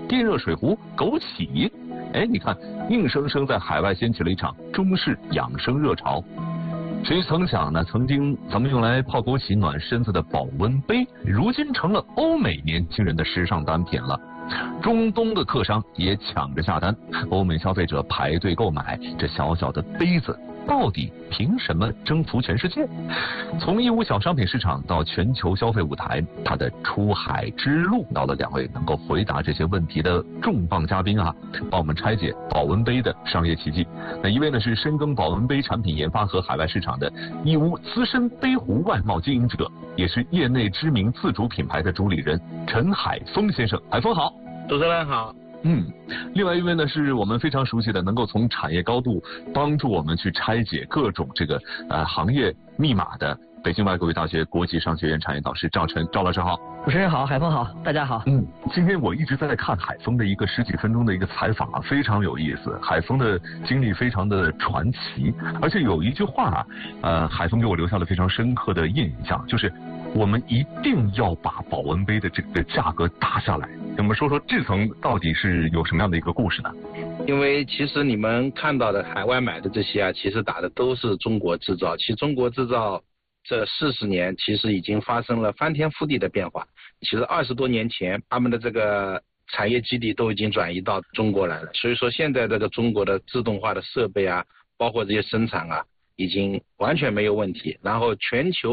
电热水壶、枸杞。哎，你看，硬生生在海外掀起了一场中式养生热潮。谁曾想呢？曾经咱们用来泡枸杞暖身子的保温杯，如今成了欧美年轻人的时尚单品了。中东的客商也抢着下单，欧美消费者排队购买。这小小的杯子到底凭什么征服全世界？从义乌小商品市场到全球消费舞台，它的出海之路，到了两位能够回答这些问题的重磅嘉宾啊，帮我们拆解保温杯的商业奇迹。那一位呢是深耕保温杯产品研发和海外市场的义乌资深杯壶外贸经营者，也是业内知名自主品牌的主理人陈海峰先生。海峰好。 主持人好。 另外一位呢是我们非常熟悉的，能够从产业高度帮助我们去拆解各种这个行业密码的北京外国语大学国际商学院产业导师赵晨。赵老师好。 主持人好，海峰好，大家好。 今天我一直在看海峰的一个10几分钟的一个采访啊，非常有意思。海峰的经历非常的传奇，而且有一句话海峰给我留下了非常深刻的印象，就是我们一定要把保温杯的这个价格打下来。我们说说这层到底是有什么样的一个故事呢？ 因为其实你们看到的海外买的这些啊，其实打的都是中国制造。其实中国制造这40年其实已经发生了翻天覆地的变化。其实20多年前他们的这个产业基地都已经转移到中国来了，所以说现在这个中国的自动化的设备啊，包括这些生产啊，已经完全没有问题。然后全球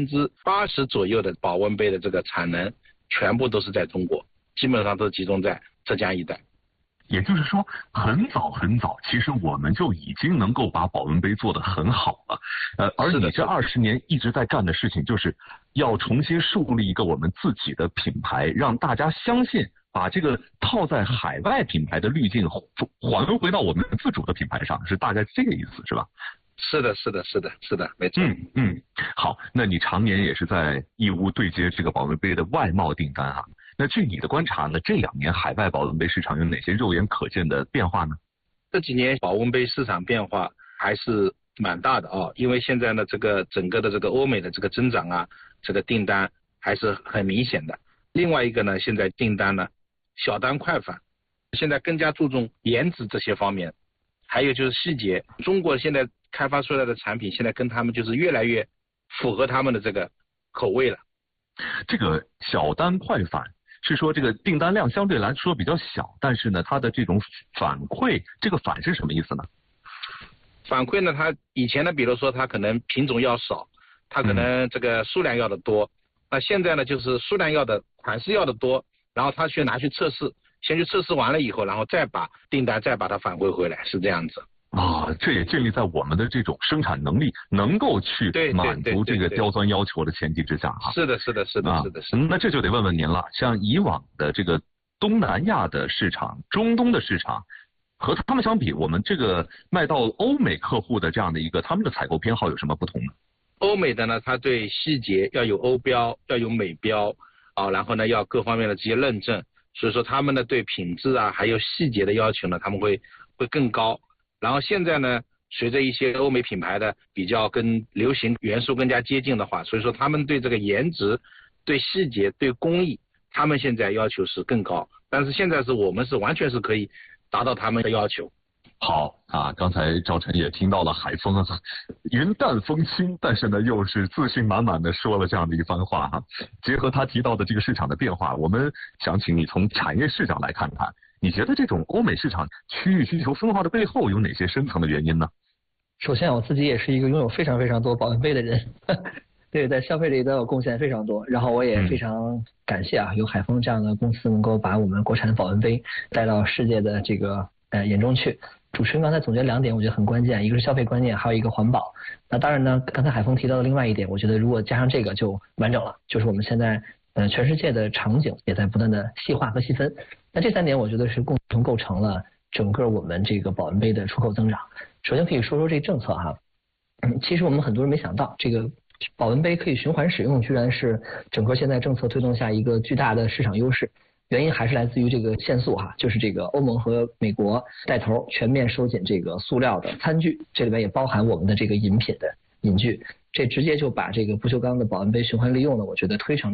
80%左右的保温杯的这个产能全部都是在中国，基本上都集中在浙江一带。 也就是说，很早很早，其实我们就已经能够把保温杯做得很好了。而你这20年一直在干的事情，就是要重新树立一个我们自己的品牌，让大家相信，把这个套在海外品牌的滤镜还回到我们自主的品牌上，是大概这个意思，是吧？ 是的，没错。 好，那你常年也是在义乌对接这个保温杯的外贸订单啊。那据你的观察呢，这2年海外保温杯市场有哪些肉眼可见的变化呢？ 这几年保温杯市场变化还是蛮大的啊，因为现在呢，这个整个的这个欧美的这个增长啊，这个订单还是很明显的。另外一个呢，现在订单呢小单快返，现在更加注重颜值这些方面，还有就是细节。中国现在开发出来的产品，现在跟他们就是越来越符合他们的这个口味了。 这个小单快返是说这个订单量相对来说比较小，但是呢，它的这种反馈，这个反是什么意思呢？ 反馈呢，它以前呢，比如说它可能品种要少，它可能这个数量要的多，那现在呢，就是数量要的款式要的多，然后他拿去测试，先去测试完了以后，然后再把订单再把它返回回来，是这样子。 这也建立在我们的这种生产能力能够去满足这个刁钻要求的前提之下哈。 是的。 那这就得问问您了，像以往的这个东南亚的市场、中东的市场，和他们相比，我们这个卖到欧美客户的这样的一个他们的采购偏好有什么不同呢？ 欧美的呢，它对细节要有欧标，要有美标啊，然后呢要各方面的这些认证，所以说他们呢对品质啊还有细节的要求呢，他们会更高。然后现在呢，随着一些欧美品牌的比较跟流行元素更加接近的话，所以说他们对这个颜值、对细节、对工艺，他们现在要求是更高。但是现在我们是完全是可以达到他们的要求。 好啊，刚才赵晨也听到了海峰啊，云淡风轻，但是呢又是自信满满的说了这样的一番话哈。结合他提到的这个市场的变化，我们想请你从产业视角来看看，你觉得这种欧美市场区域需求分化的背后有哪些深层的原因呢？ 首先，我自己也是一个拥有非常非常多保温杯的人，对，在消费里都有贡献非常多。然后我也非常感谢有海峰这样的公司能够把我们国产的保温杯带到世界的这个眼中去。主持人刚才总结2点，我觉得很关键，一个是消费观念，还有一个环保。那当然呢，刚才海峰提到的另外一点，我觉得如果加上这个就完整了，就是我们现在全世界的场景也在不断的细化和细分。那这3点我觉得是共同构成了整个我们这个保温杯的出口增长。首先可以说说这政策哈，其实我们很多人没想到，这个保温杯可以循环使用，居然是整个现在政策推动下一个巨大的市场优势。原因还是来自于这个限塑哈，就是这个欧盟和美国带头全面收紧这个塑料的餐具，这里面也包含我们的这个饮品的饮具，这直接就把这个不锈钢的保温杯循环利用呢，我觉得推成了